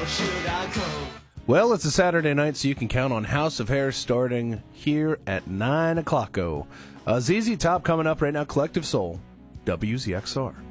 should I go? Well, it's a Saturday night, so you can count on House of Hair starting here at 9 o'clock. ZZ Top coming up right now, Collective Soul, WZXR.